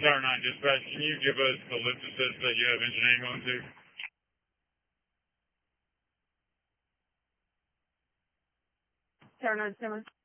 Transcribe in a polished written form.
Tower 9 Dispatch, can you give us the lift assist that you have engineering on to? Tower 9 Stanley.